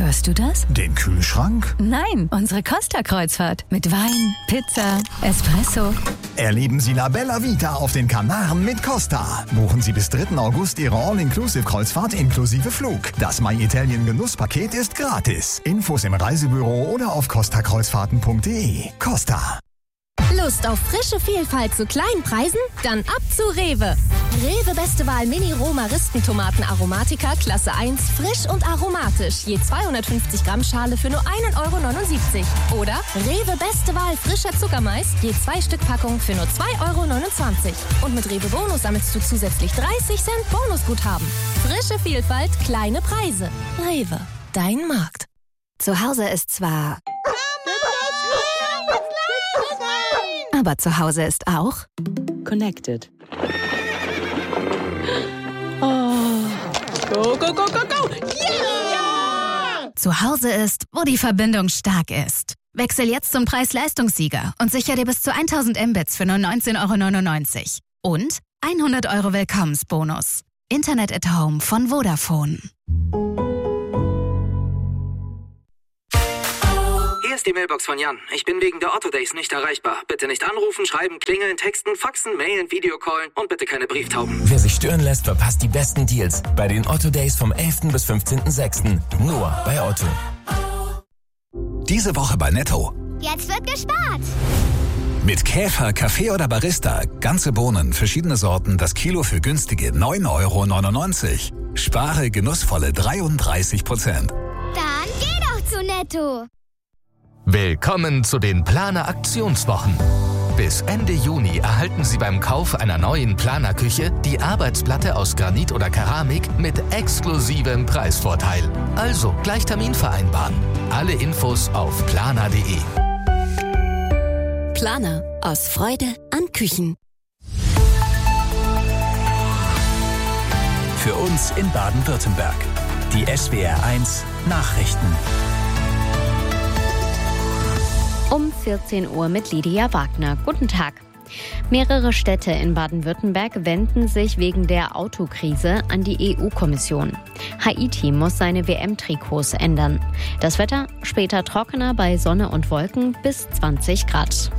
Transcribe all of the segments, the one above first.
Hörst du das? Den Kühlschrank? Nein, unsere Costa-Kreuzfahrt. Mit Wein, Pizza, Espresso. Erleben Sie La Bella Vita auf den Kanaren mit Costa. Buchen Sie bis 3. August Ihre All-Inclusive-Kreuzfahrt inklusive Flug. Das My Italien Genusspaket ist gratis. Infos im Reisebüro oder auf costakreuzfahrten.de. Costa. Lust auf frische Vielfalt zu kleinen Preisen? Dann ab zu Rewe. Rewe Beste Wahl Mini-Romaristentomaten Aromatica Klasse 1, frisch und aromatisch. Je 250 Gramm Schale für nur 1,79 €. Oder Rewe Beste Wahl frischer Zuckermais, je 2 Stück Packung für nur 2,29 €. Und mit Rewe Bonus sammelst du zusätzlich 30 Cent Bonusguthaben. Frische Vielfalt, kleine Preise. Rewe, dein Markt. Zu Hause ist zwar... Aber zu Hause ist auch... Connected. Oh. Go, go, go, go, go! Yeah! Zu Hause ist, wo die Verbindung stark ist. Wechsel jetzt zum Preis-Leistungssieger und sicher dir bis zu 1000 Mbits für nur 19,99 € und 100 € Willkommensbonus. Internet at Home von Vodafone. Hier ist die Mailbox von Jan. Ich bin wegen der Otto Days nicht erreichbar. Bitte nicht anrufen, schreiben, klingeln, texten, faxen, mailen, Videocallen und bitte keine Brieftauben. Wer sich stören lässt, verpasst die besten Deals bei den Otto Days vom 11. bis 15.06. Nur bei Otto. Diese Woche bei Netto. Jetzt wird gespart. Mit Käfer, Kaffee oder Barista. Ganze Bohnen, verschiedene Sorten, das Kilo für günstige 9,99 €. Spare genussvolle 33%. Dann geh doch zu Netto. Willkommen zu den Planer Aktionswochen. Bis Ende Juni erhalten Sie beim Kauf einer neuen Planerküche die Arbeitsplatte aus Granit oder Keramik mit exklusivem Preisvorteil. Also gleich Termin vereinbaren. Alle Infos auf planer.de. Planer. Aus Freude an Küchen. Für uns in Baden-Württemberg. Die SWR1 Nachrichten. Um 14 Uhr mit Lydia Wagner. Guten Tag. Mehrere Städte in Baden-Württemberg wenden sich wegen der Autokrise an die EU-Kommission. Haiti muss seine WM-Trikots ändern. Das Wetter später trockener bei Sonne und Wolken bis 20 Grad.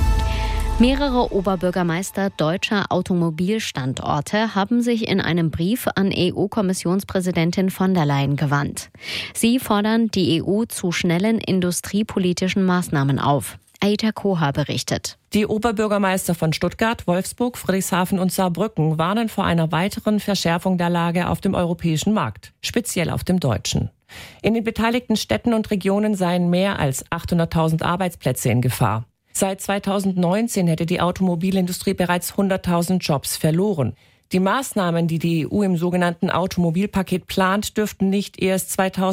Mehrere Oberbürgermeister deutscher Automobilstandorte haben sich in einem Brief an EU-Kommissionspräsidentin von der Leyen gewandt. Sie fordern die EU zu schnellen industriepolitischen Maßnahmen auf. Aita Koha berichtet. Die Oberbürgermeister von Stuttgart, Wolfsburg, Friedrichshafen und Saarbrücken warnen vor einer weiteren Verschärfung der Lage auf dem europäischen Markt, speziell auf dem deutschen. In den beteiligten Städten und Regionen seien mehr als 800.000 Arbeitsplätze in Gefahr. Seit 2019 hätte die Automobilindustrie bereits 100.000 Jobs verloren. Die Maßnahmen, die die EU im sogenannten Automobilpaket plant, dürften nicht erst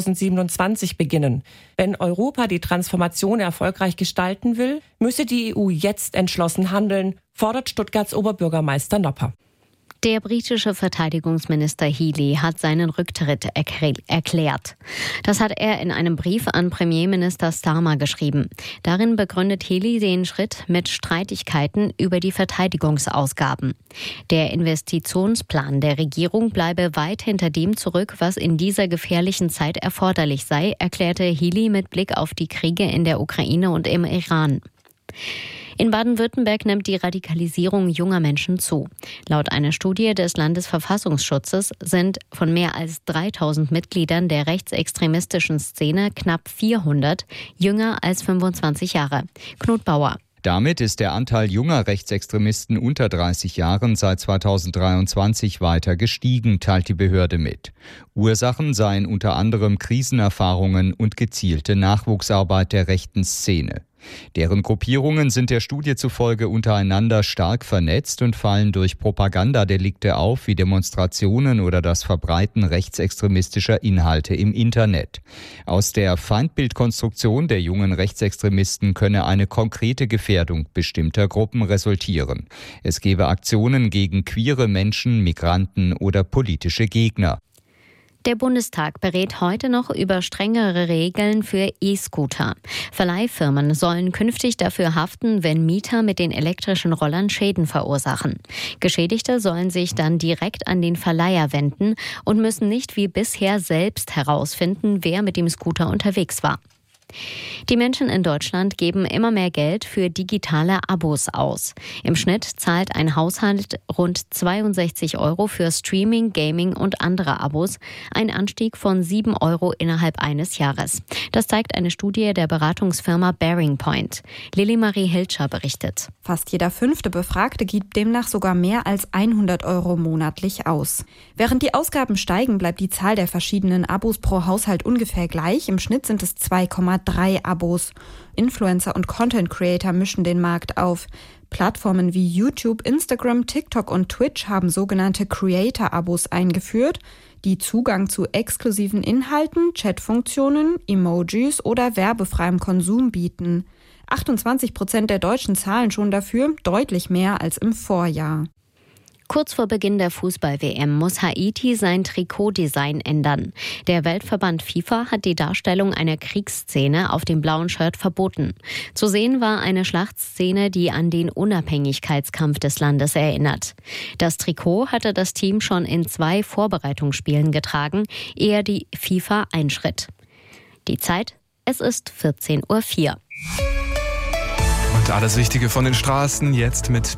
2027 beginnen. Wenn Europa die Transformation erfolgreich gestalten will, müsse die EU jetzt entschlossen handeln, fordert Stuttgarts Oberbürgermeister Nopper. Der britische Verteidigungsminister Healey hat seinen Rücktritt erklärt. Das hat er in einem Brief an Premierminister Starmer geschrieben. Darin begründet Healey den Schritt mit Streitigkeiten über die Verteidigungsausgaben. Der Investitionsplan der Regierung bleibe weit hinter dem zurück, was in dieser gefährlichen Zeit erforderlich sei, erklärte Healey mit Blick auf die Kriege in der Ukraine und im Iran. In Baden-Württemberg nimmt die Radikalisierung junger Menschen zu. Laut einer Studie des Landesverfassungsschutzes sind von mehr als 3.000 Mitgliedern der rechtsextremistischen Szene knapp 400 jünger als 25 Jahre. Knut Bauer. Damit ist der Anteil junger Rechtsextremisten unter 30 Jahren seit 2023 weiter gestiegen, teilt die Behörde mit. Ursachen seien unter anderem Krisenerfahrungen und gezielte Nachwuchsarbeit der rechten Szene. Deren Gruppierungen sind der Studie zufolge untereinander stark vernetzt und fallen durch Propagandadelikte auf, wie Demonstrationen oder das Verbreiten rechtsextremistischer Inhalte im Internet. Aus der Feindbildkonstruktion der jungen Rechtsextremisten könne eine konkrete Gefährdung bestimmter Gruppen resultieren. Es gebe Aktionen gegen queere Menschen, Migranten oder politische Gegner. Der Bundestag berät heute noch über strengere Regeln für E-Scooter. Verleihfirmen sollen künftig dafür haften, wenn Mieter mit den elektrischen Rollern Schäden verursachen. Geschädigte sollen sich dann direkt an den Verleiher wenden und müssen nicht wie bisher selbst herausfinden, wer mit dem Scooter unterwegs war. Die Menschen in Deutschland geben immer mehr Geld für digitale Abos aus. Im Schnitt zahlt ein Haushalt rund 62 € für Streaming, Gaming und andere Abos, ein Anstieg von 7 € innerhalb eines Jahres. Das zeigt eine Studie der Beratungsfirma Bearing Point. Lilly-Marie Hilscher berichtet. Fast jeder 5. Befragte gibt demnach sogar mehr als 100 € monatlich aus. Während die Ausgaben steigen, bleibt die Zahl der verschiedenen Abos pro Haushalt ungefähr gleich. Im Schnitt sind es 2,3 Abos. Influencer und Content Creator mischen den Markt auf. Plattformen wie YouTube, Instagram, TikTok und Twitch haben sogenannte Creator-Abos eingeführt, die Zugang zu exklusiven Inhalten, Chatfunktionen, Emojis oder werbefreiem Konsum bieten. 28% der Deutschen zahlen schon dafür, deutlich mehr als im Vorjahr. Kurz vor Beginn der Fußball-WM muss Haiti sein Trikotdesign ändern. Der Weltverband FIFA hat die Darstellung einer Kriegsszene auf dem blauen Shirt verboten. Zu sehen war eine Schlachtszene, die an den Unabhängigkeitskampf des Landes erinnert. Das Trikot hatte das Team schon in 2 Vorbereitungsspielen getragen, ehe die FIFA einschritt. Die Zeit? Es ist 14:04 Uhr. Und alles Wichtige von den Straßen jetzt mit